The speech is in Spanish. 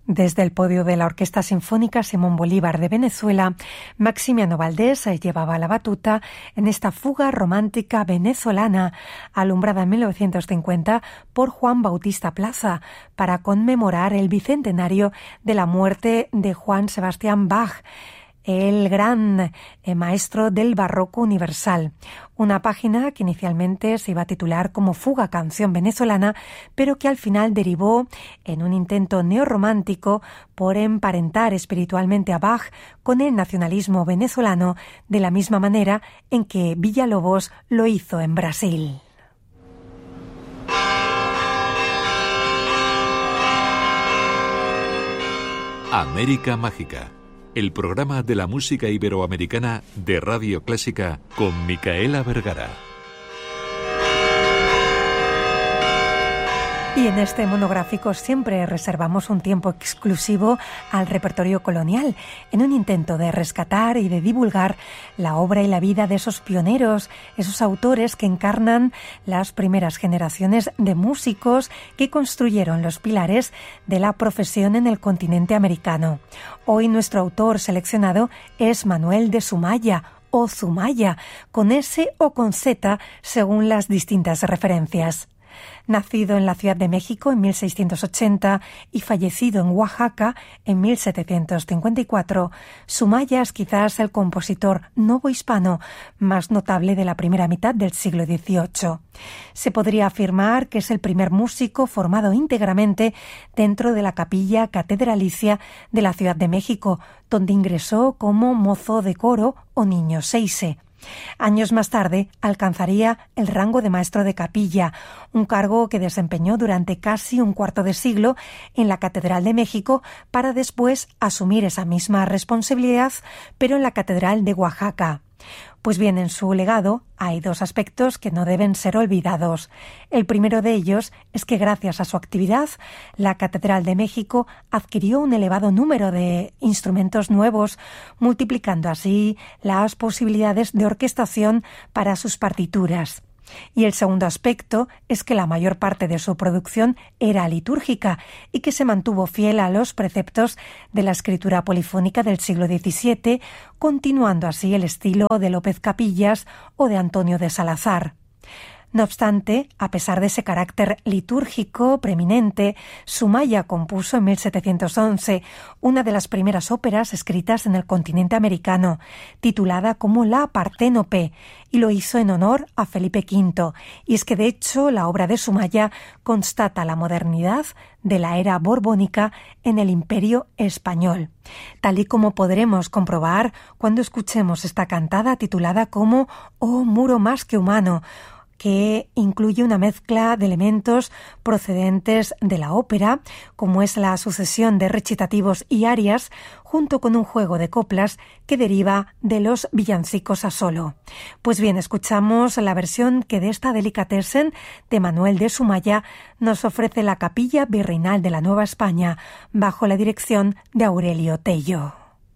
Desde el podio de la Orquesta Sinfónica Simón Bolívar de Venezuela, Maximiano Valdés llevaba la batuta en esta fuga romántica venezolana, alumbrada en 1950 por Juan Bautista Plaza, para conmemorar el bicentenario de la muerte de Juan Sebastián Bach, el gran maestro del barroco universal. Una página que inicialmente se iba a titular como Fuga Canción Venezolana, pero que al final derivó en un intento neorromántico por emparentar espiritualmente a Bach con el nacionalismo venezolano, de la misma manera en que Villalobos lo hizo en Brasil. América Mágica, el programa de la música iberoamericana de Radio Clásica con Micaela Vergara. Y en este monográfico siempre reservamos un tiempo exclusivo al repertorio colonial, en un intento de rescatar y de divulgar la obra y la vida de esos pioneros, esos autores que encarnan las primeras generaciones de músicos que construyeron los pilares de la profesión en el continente americano. Hoy nuestro autor seleccionado es Manuel de Zumaya, o Zumaya, con S o con Z según las distintas referencias. Nacido en la Ciudad de México en 1680 y fallecido en Oaxaca en 1754, Zumaya es quizás el compositor novohispano más notable de la primera mitad del siglo XVIII. Se podría afirmar que es el primer músico formado íntegramente dentro de la capilla catedralicia de la Ciudad de México, donde ingresó como mozo de coro o niño seise. Años más tarde alcanzaría el rango de maestro de capilla, un cargo que desempeñó durante casi un cuarto de siglo en la Catedral de México para después asumir esa misma responsabilidad, pero en la Catedral de Oaxaca. Pues bien, en su legado hay dos aspectos que no deben ser olvidados. El primero de ellos es que gracias a su actividad, la Catedral de México adquirió un elevado número de instrumentos nuevos, multiplicando así las posibilidades de orquestación para sus partituras. Y el segundo aspecto es que la mayor parte de su producción era litúrgica y que se mantuvo fiel a los preceptos de la escritura polifónica del siglo XVII, continuando así el estilo de López Capillas o de Antonio de Salazar. No obstante, a pesar de ese carácter litúrgico preeminente, Zumaya compuso en 1711 una de las primeras óperas escritas en el continente americano, titulada como La Parténope, y lo hizo en honor a Felipe V. Y es que, de hecho, la obra de Zumaya constata la modernidad de la era borbónica en el Imperio español, tal y como podremos comprobar cuando escuchemos esta cantada titulada como «Oh muro más que humano», que incluye una mezcla de elementos procedentes de la ópera, como es la sucesión de recitativos y arias, junto con un juego de coplas que deriva de los villancicos a solo. Pues bien, escuchamos la versión que de esta delicatessen de Manuel de Zumaya nos ofrece la Capilla Virreinal de la Nueva España, bajo la dirección de Aurelio Tello.